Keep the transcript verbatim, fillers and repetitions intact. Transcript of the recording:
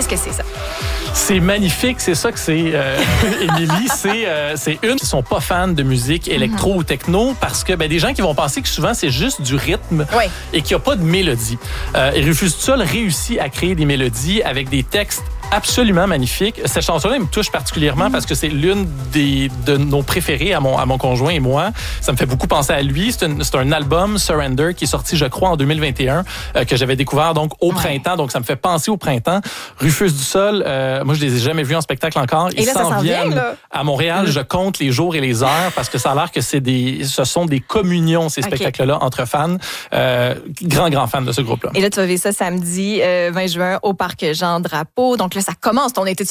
Qu'est-ce que c'est ça? C'est magnifique, c'est ça que c'est, euh, Émilie. C'est, euh, c'est une qui sont pas fans de musique électro mm-hmm. ou techno parce que ben, des gens qui vont penser que souvent c'est juste du rythme oui. et qu'il n'y a pas de mélodie. Euh, et Rufus du Sol réussit à créer des mélodies avec des textes absolument magnifique. Cette chanson-là me touche particulièrement mmh. parce que c'est l'une des, de nos préférées à mon, à mon conjoint et moi. Ça me fait beaucoup penser à lui. C'est, une, c'est un album, Surrender, qui est sorti, je crois, en deux mille vingt et un, euh, que j'avais découvert donc au ouais. printemps. Donc, ça me fait penser au printemps. Rufus du Sol, euh, moi, je les ai jamais vus en spectacle encore. Ils et là, s'en, s'en viennent vient, là. à Montréal. Mmh. Je compte les jours et les heures parce que ça a l'air que c'est des, ce sont des communions, ces okay. spectacles-là, entre fans. Euh, grand, grand fan de ce groupe-là. Et là, tu vas vivre ça samedi euh, vingt juin au Parc Jean-Drapeau. Donc là, ça commence ton été de